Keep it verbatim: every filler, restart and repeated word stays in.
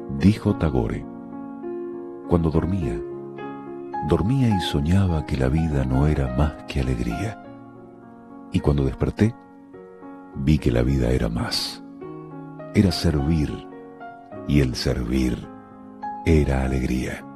Dijo Tagore: cuando dormía, dormía y soñaba que la vida no era más que alegría. Y cuando desperté, vi que la vida era más. Era servir, y el servir era alegría.